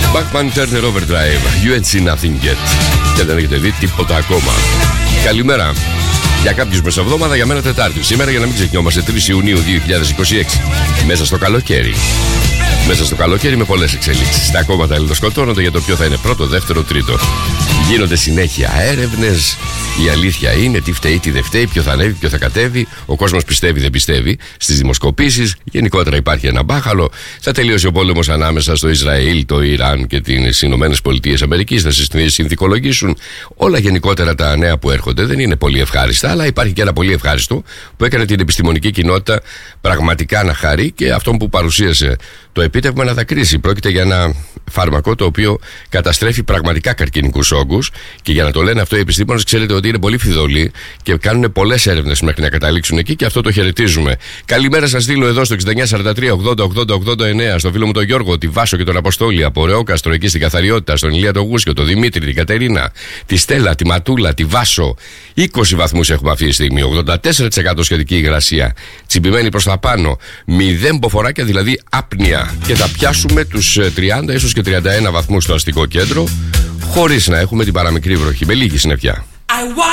Bachman Turner Overdrive. You ain't seen nothing yet. Και δεν έχετε δει τίποτα ακόμα. Καλημέρα. Για κάποιους μεσοβδόμαδα, για μένα Τετάρτη. Σήμερα, για να μην ξεχνιόμαστε, 3 Ιουνίου 2026. Μέσα στο καλοκαίρι. Μέσα στο καλοκαίρι με πολλές εξελίξεις. Τα κόμματα αλληλοσκοτώνονται για το ποιο θα είναι πρώτο, δεύτερο, τρίτο. Γίνονται συνέχεια έρευνες. Η αλήθεια είναι τι φταίει, τι δεν φταίει, ποιο θα ανέβει, ποιο θα κατέβει. Ο κόσμος πιστεύει, δεν πιστεύει στις δημοσκοπήσεις. Γενικότερα υπάρχει ένα μπάχαλο. Θα τελείωσε ο πόλεμος ανάμεσα στο Ισραήλ, το Ιράν και τις Ηνωμένες Πολιτείες Αμερικής. Θα συνθηκολογήσουν. Όλα γενικότερα τα νέα που έρχονται δεν είναι πολύ ευχάριστα, αλλά υπάρχει και ένα πολύ ευχάριστο που έκανε την επιστημονική κοινότητα πραγματικά να χαρεί και αυτόν που παρουσίασε το επίτευγμα να δακρύσει. Πρόκειται για ένα φάρμακο το οποίο καταστρέφει πραγματικά καρκινικούς όγκους και για να το λένε αυτό οι επιστήμονες, ξέρετε ότι είναι πολύ φιδωλοί και κάνουν πολλές έρευνες μέχρι να καταλήξουν εκεί και αυτό το χαιρετίζουμε. Καλημέρα σας στείλω εδώ στο 6943-80-80-89 στο φίλο μου τον Γιώργο, τη Βάσο και τον Αποστόλη από Ρεόκαστρο εκεί στην Καθαριότητα, στον Ηλία τον Γούσιο, τον Δημήτρη, την Κατερίνα, τη Στέλλα, τη Ματούλα, τη Βάσο. 20 βαθμούς έχουμε αυτή τη στιγμή, 84% σχετική υγρασία, τσιμπημένη προς τα πάνω, 0 μποφοράκια δηλαδή άπνοια και θα πιάσουμε τους 30 ίσως και 31 βαθμούς στο αστικό κέντρο χωρίς να έχουμε την παραμικρή βροχή, με λίγη συννεφιά.